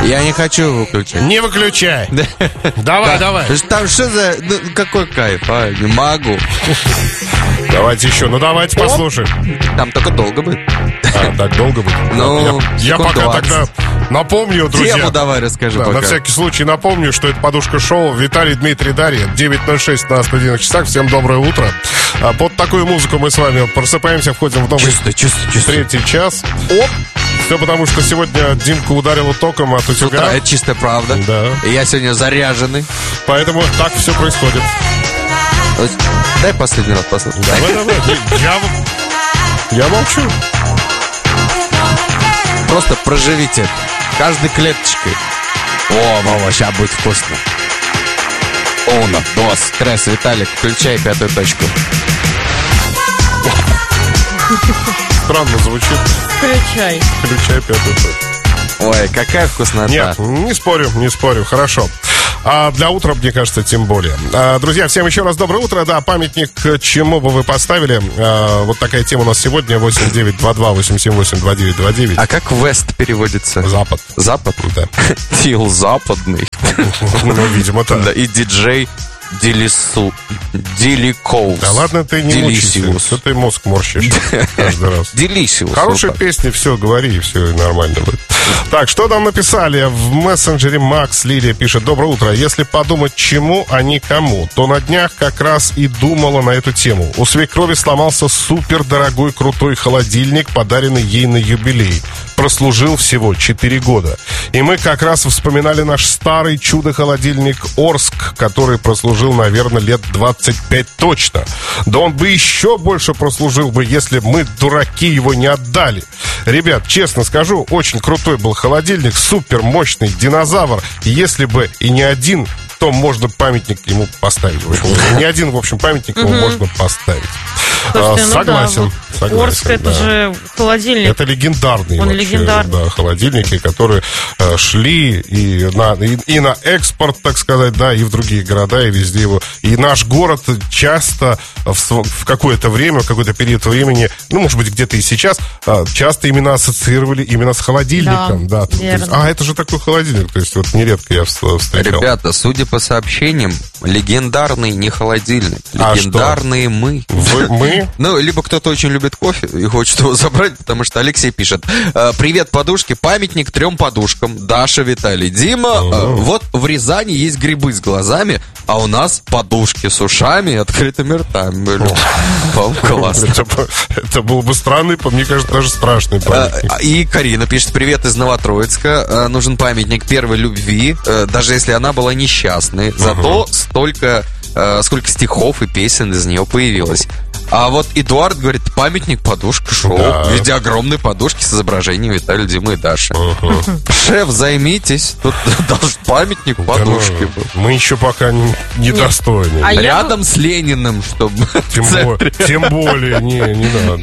Я не хочу выключать. Не выключай. Давай. Там что за... какой кайф, а? Не могу. Давайте еще, давайте послушаем. Там только долго будет. Так долго будет? Ну, я пока 20. тогда напомню, друзья. Тему давай расскажи пока. На всякий случай напомню, что это «Подушка шоу». Виталий, Дмитрий, Дарья. 9:06 на студийных часах. Всем доброе утро. Под такую музыку мы с вами просыпаемся, входим в новый третий час. Оп! Все потому, что сегодня Димку ударило током от утюга. Это чистая правда. Да. И я сегодня заряженный. Поэтому так все происходит. Дай последний раз послушать. Давай. Я молчу. Просто проживите каждой клеточкой. О, Вова, сейчас будет вкусно. Уно, дос, стресс, Виталик, включай 5-ю точку. Странно звучит. Включай 5-ю точку. Ой, какая вкуснота. Нет, не спорю, хорошо. А для утра, мне кажется, тем более. Друзья, всем еще раз доброе утро. Да, памятник чему бы вы поставили. Вот такая тема у нас сегодня. 8922-878-2929. А как West переводится? Запад. Запад? Да. Тил западный. Ну, видимо, так. Да, и диджей Деликоус. Да ладно, ты не мучайся. Что ты мозг морщишь каждый раз. Делисиус. Хорошие песни, все, говори, и все нормально будет. Так, что там написали? В мессенджере Макс Лилия пишет: доброе утро. Если подумать, чему, а не кому, то на днях как раз и думала на эту тему. У свекрови сломался супер дорогой крутой холодильник, подаренный ей на юбилей. Прослужил всего 4 года. И мы как раз вспоминали наш старый чудо-холодильник Орск, который прослужил, наверное, лет 25 точно. Да он бы еще больше прослужил бы, если бы мы, дураки, его не отдали. Ребят, честно скажу, очень крутой был холодильник, супер мощный динозавр. И если бы и не один, то можно памятник ему поставить. В общем, не один, в общем, памятник ему можно поставить. Слушайте, согласен. Орск, это же холодильник. Это легендарные вообще, да, холодильники, которые шли и на экспорт, так сказать, да, и в другие города, и везде его. И наш город часто в какое-то время, в какой-то период времени, ну, может быть, где-то и сейчас, часто именно ассоциировали именно с холодильником. Да, то есть, это же такой холодильник. То есть, вот нередко я встречал. Ребята, судя по сообщениям, легендарный не холодильник. Легендарные мы. Мы? Ну, либо кто-то очень любит кофе и хочет его забрать, потому что Алексей пишет: привет, подушки, памятник 3 подушкам. Даша, Виталий, Дима. Вот в Рязани есть грибы с глазами, а у нас подушки с ушами и открытыми ртами были. Классно. Это был бы странный, мне кажется, даже страшный памятник. И Карина пишет: привет из Новотроицка. Нужен памятник первой любви, даже если она была несчастной. Зато сколько стихов и песен из нее появилось. А вот Эдуард говорит: памятник подушка шоу, в виде огромной подушки с изображением Виталия, Димы и Даши. Шеф, займитесь. Тут даже памятник подушки был. Мы еще пока не достойны. Рядом с Лениным, чтобы... Тем более, не надо.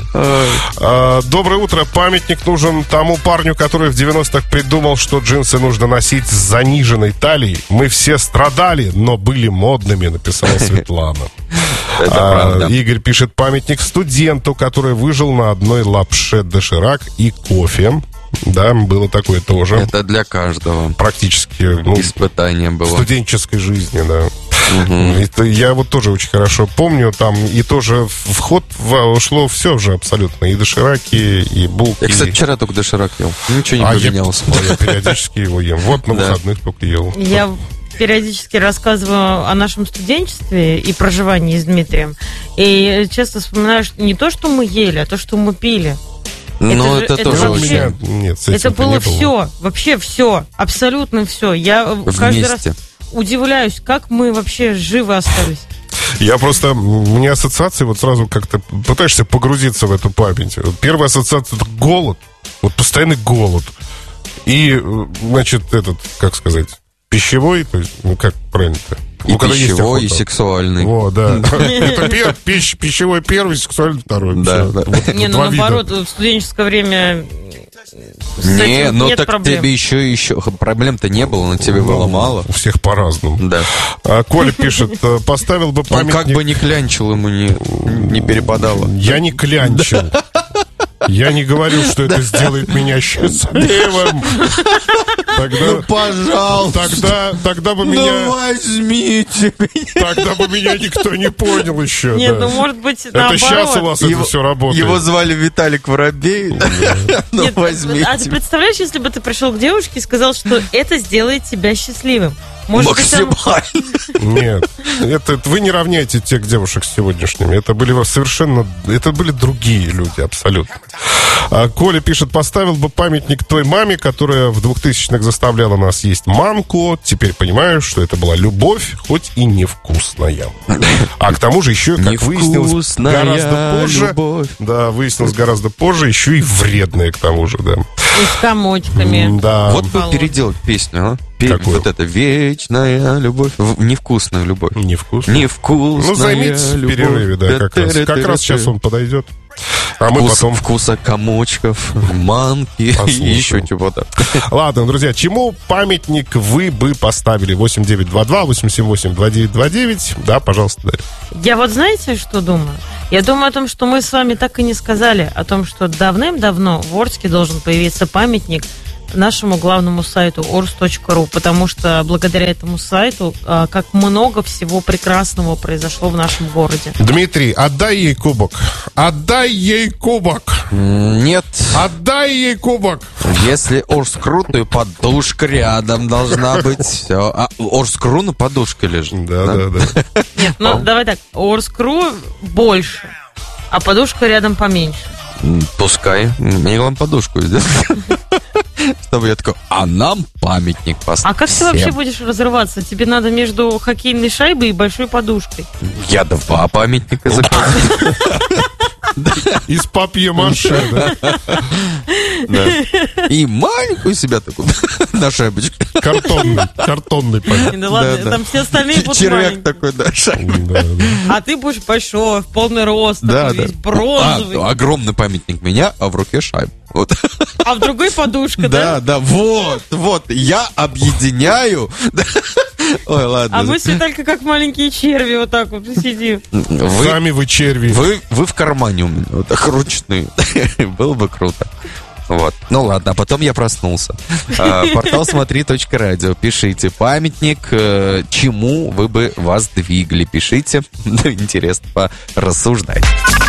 Доброе утро. Памятник нужен тому парню, который в 90-х придумал, что джинсы нужно носить с заниженной талией. Мы все страдали, но были модными, написала Светлана. Это правда. Игорь пишет: памятник студенту, который выжил на одной лапше доширак и кофе. Да, было такое тоже. Это для каждого. Практически. Испытание было. В студенческой жизни, да. Это я вот тоже очень хорошо помню. Там и тоже в ход шло все же абсолютно. И дошираки, и булки. Я, кстати, вчера только доширак ел. Ничего не поменялось. Я периодически его ем. Вот на выходных только ел. Я периодически рассказываю о нашем студенчестве и проживании с Дмитрием. И часто вспоминаю, что не то, что мы ели, а то, что мы пили. Ну, это тоже вообще, нет, это было все, вообще все, абсолютно все. Я каждый раз удивляюсь, как мы вообще живы остались. Я просто, мне ассоциации вот сразу как-то пытаешься погрузиться в эту память. Первая ассоциация — это голод, вот постоянный голод. И, значит, как сказать, пищевой, то есть, как правильно-то? И пищевой, и сексуальный. О, да. Это пищевой первый, сексуальный второй. Да. Не, ну наоборот, в студенческое время не, ну так проблем. Тебе еще проблем-то не было, но тебе было мало. У всех по-разному. Да. Коля пишет: поставил бы памятник. Он как бы не клянчил, ему не перепадало. Я не клянчил. Я не говорю, что это сделает меня счастливым. Ну, пожалуйста. Тогда бы меня... возьмите меня. Тогда бы меня никто не понял еще. Нет, да. ну может быть Это сейчас у вас это все работает. Его звали Виталик Воробей. Ну, Нет, возьмите. а ты представляешь, если бы ты пришел к девушке и сказал, что это сделает тебя счастливым? Может быть, там... Максимально. Нет, это вы не равняете тех девушек с сегодняшними. Это были другие люди, абсолютно. Коля пишет, поставил бы памятник той маме, которая в 2000-х заставляла нас есть манку. Теперь понимаю, что это была любовь, хоть и невкусная. А к тому же еще, как выяснилось, гораздо позже... Любовь. Да, выяснилось гораздо позже, еще и вредная, к тому же, да. И с комочками. Да. Вот бы переделать песню, а? Какую? Вот это вечная любовь. Невкусную любовь. Невкусная. Невкусная Ну, займитесь в любовь. перерыве, да, как раз. Как раз сейчас он подойдет. А мы потом... Вкуса комочков, манки и Послушаем. еще чего-то. Ладно, друзья, чему памятник вы бы поставили? 8922-878-2929. Да, пожалуйста, Дарья. Я вот знаете, что думаю? Я думаю о том, что мы с вами так и не сказали о том, что давным-давно в Орске должен появиться памятник нашему главному сайту ors.ru, потому что благодаря этому сайту как много всего прекрасного произошло в нашем городе. Дмитрий, отдай ей кубок. Отдай ей кубок. Нет. Отдай ей кубок. Если Орскру, то и подушка рядом должна быть. Все. А Орскру на подушке лежит. Да. Нет, ну давай так, Орскру больше, а подушка рядом поменьше. Пускай. Мне главное подушку сделать. Чтобы я такой, а нам памятник поставить. А как ты вообще будешь разрываться? Тебе надо между хоккейной шайбой и большой подушкой. Я 2 памятника заказал. Из папье-маше, да? И маленькую себя такую на шайбочке. Картонный памятник. Да ладно, там все остальные будут Червяк маленькие. такой, да, шайба. Да. А ты будешь большой, в полный рост, Да, такой да. весь бронзовый. Огромный памятник меня, а в руке шайба. Вот. А в другой подушка, да? Да, вот, я объединяю. Ой, ладно. А мы с Виталькой как маленькие черви вот так вот сидим. Сами вы черви. Вы в кармане у меня, вот так ручные. Было бы круто. Вот. Ну ладно, а потом я проснулся. Портал смотри.радио. Пишите памятник, чему вы бы воздвигли. Пишите. Интересно порассуждать.